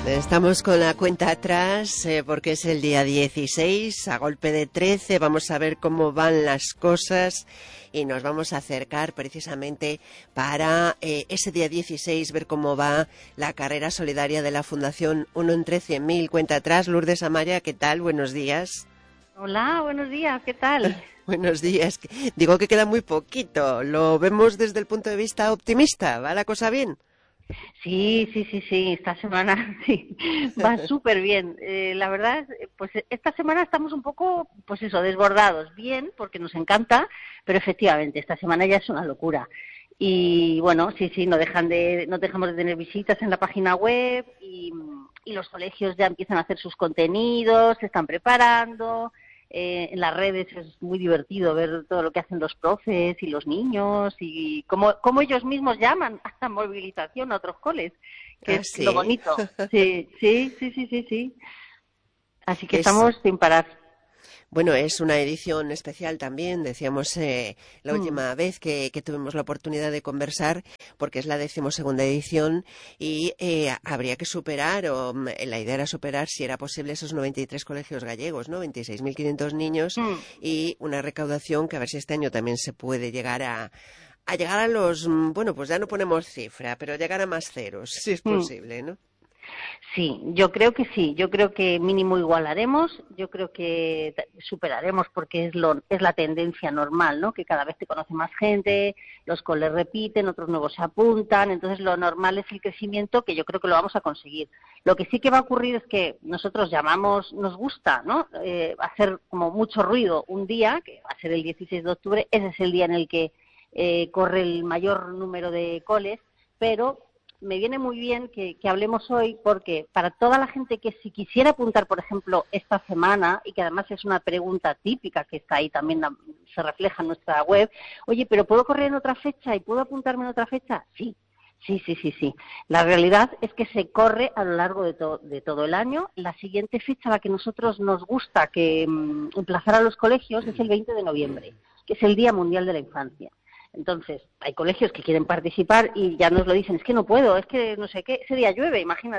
Estamos con la cuenta atrás porque es el día 16, a golpe de 13, vamos a ver cómo van las cosas y nos vamos a acercar precisamente para ese día 16, ver cómo va la carrera solidaria de la Fundación 1 en 13.000. Cuenta atrás, Lourdes Amaya, ¿qué tal? Buenos días. Hola, buenos días, ¿qué tal? Buenos días. Digo que queda muy poquito, lo vemos desde el punto de vista optimista, ¿va la cosa bien? Sí, esta semana sí, va súper bien. La verdad, pues esta semana estamos un poco, pues eso, desbordados. Bien, porque nos encanta, pero efectivamente, esta semana ya es una locura. Y bueno, sí, no dejamos de tener visitas en la página web y los colegios ya empiezan a hacer sus contenidos, se están preparando. En las redes es muy divertido ver todo lo que hacen los profes y los niños y cómo ellos mismos llaman a la movilización a otros coles, que Ah, es lo sí. bonito. Sí. Así que Es, estamos sin parar. bueno, es una edición especial también, decíamos la Mm. última vez que tuvimos la oportunidad de conversar, porque es la 12ª edición y habría que superar, la idea era superar, si era posible, esos 93 colegios gallegos, ¿no? 26.500 niños Mm. y una recaudación que a ver si este año también se puede llegar a llegar a los, bueno, pues ya no ponemos cifra, pero llegar a más ceros, si es Mm. posible, ¿no? Sí, yo creo que sí, yo creo que mínimo igualaremos, yo creo que superaremos porque es la tendencia normal, ¿no? Que cada vez te conoce más gente, los coles repiten, otros nuevos se apuntan, entonces lo normal es el crecimiento que yo creo que lo vamos a conseguir. Lo que sí que va a ocurrir es que nosotros nos gusta, ¿no? Hacer como mucho ruido un día, que va a ser el 16 de octubre, ese es el día en el que corre el mayor número de coles, pero me viene muy bien que hablemos hoy porque para toda la gente que si quisiera apuntar, por ejemplo, esta semana, y que además es una pregunta típica que está ahí también, se refleja en nuestra web, oye, ¿pero puedo correr en otra fecha y puedo apuntarme en otra fecha? Sí. La realidad es que se corre a lo largo de todo el año. La siguiente fecha a la que nosotros nos gusta que emplazar a los colegios es el 20 de noviembre, que es el Día Mundial de la Infancia. Entonces, hay colegios que quieren participar y ya nos lo dicen, es que no puedo, es que no sé qué, ese día llueve, imagínate.